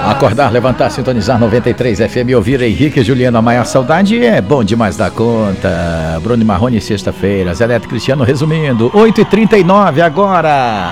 Acordar, levantar, sintonizar 93 FM, ouvir Henrique e Juliano, a maior saudade é bom demais da conta. Bruno e Marrone, sexta-feira. Zé Neto Cristiano, resumindo, 8h39 agora.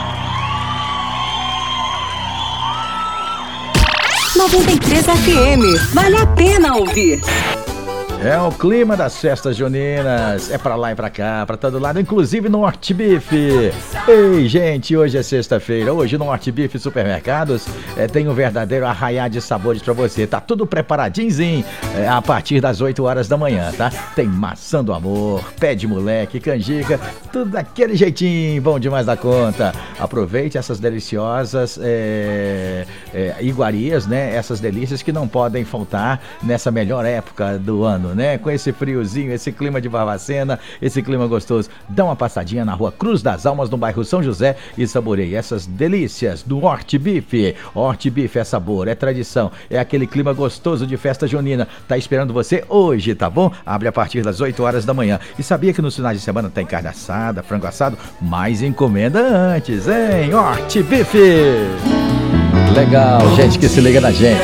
93 FM, vale a pena ouvir. É o clima das festas juninas, é pra lá e pra cá, pra todo lado, inclusive no Hortibife. Ei, gente, hoje é sexta-feira, hoje no Hortibife Supermercados tem um verdadeiro arraiá de sabores pra você, tá tudo preparadinho a partir das 8 horas da manhã, tá? Tem maçã do amor, pé de moleque, canjica, tudo daquele jeitinho, bom demais da conta. Aproveite essas deliciosas iguarias, né? Essas delícias que não podem faltar nessa melhor época do ano, né? Com esse friozinho, esse clima de Barbacena, esse clima gostoso. Dá uma passadinha na rua Cruz das Almas, no bairro São José, e saboreie essas delícias do Hortibife. Hortibife é sabor, é tradição, é aquele clima gostoso de festa junina. Tá esperando você hoje, tá bom? Abre a partir das 8 horas da manhã. E sabia que nos finais de semana tem carne assada, frango assado? Mas encomenda antes, hein? Hortibife! Legal, gente que se liga na gente.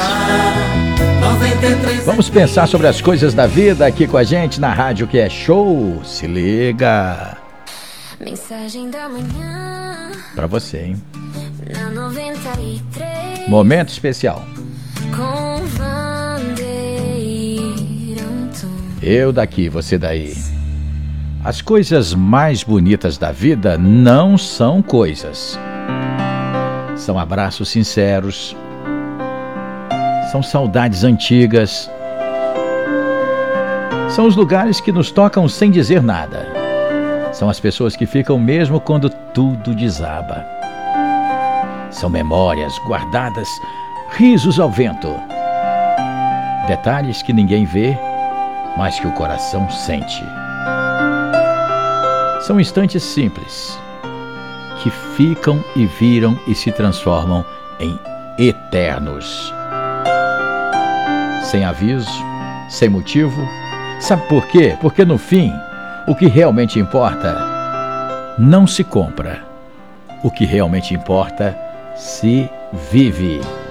Vamos pensar sobre as coisas da vida aqui com a gente na rádio que é show. Se liga. Mensagem da manhã Pra você, hein? na 93 Momento especial. com Vandeirão. Eu daqui, você daí. As coisas mais bonitas da vida não são coisas. São abraços sinceros. São saudades antigas. São os lugares que nos tocam sem dizer nada. São as pessoas que ficam mesmo quando tudo desaba. São memórias guardadas, risos ao vento. Detalhes que ninguém vê, mas que o coração sente. São instantes simples, que ficam e viram e se transformam em eternos. Sem aviso, sem motivo. Sabe por quê? Porque no fim, o que realmente importa não se compra. O que realmente importa se vive.